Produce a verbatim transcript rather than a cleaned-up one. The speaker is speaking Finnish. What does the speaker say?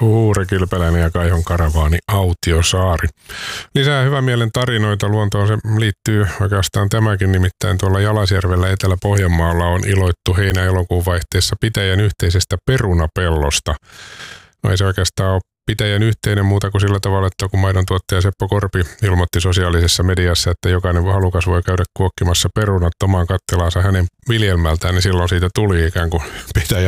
Uure Kilpeläinen ja Kaihon karavaani Autiosaari. Lisää hyvän mielen tarinoita luontoon se liittyy oikeastaan tämäkin, nimittäin tuolla Jalasjärvellä Etelä-Pohjanmaalla on iloittu heinä-elokuun vaihteessa pitäjän yhteisestä perunapellosta. No ei se oikeastaan ole pitäjän yhteinen muuta kuin sillä tavalla, että kun maidon tuottaja Seppo Korpi ilmoitti sosiaalisessa mediassa, että jokainen halukas voi käydä kuokkimassa perunat omaan kattelaansa hänen viljelmältään, niin silloin siitä tuli ikään kuin pitäjän